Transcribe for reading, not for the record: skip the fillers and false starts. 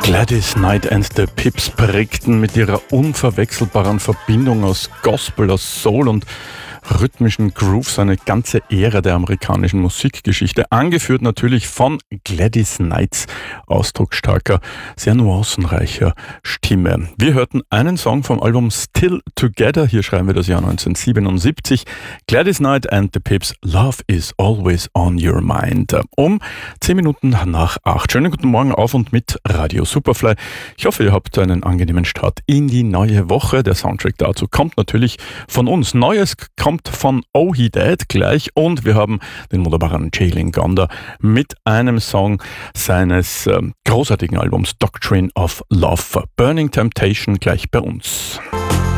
Gladys Knight and the Pips prägten mit ihrer unverwechselbaren Verbindung aus Gospel, aus Soul und rhythmischen Grooves eine ganze Ära der amerikanischen Musikgeschichte, angeführt natürlich von Gladys Knights ausdrucksstarker, sehr nuancenreicher Stimme. Wir hörten einen Song vom Album Still Together, hier schreiben wir das Jahr 1977, Gladys Knight and the Pips, Love is Always on Your Mind. Um 10 Minuten nach 8. Schönen guten Morgen auf und mit Radio Superfly. Ich hoffe, ihr habt einen angenehmen Start in die neue Woche. Der Soundtrack dazu kommt natürlich von uns. Neues kommt von Oh He Dead gleich und wir haben den wunderbaren Jalen Gonder mit einem Song seines großartigen Albums Doctrine of Love. Burning Temptation gleich bei uns.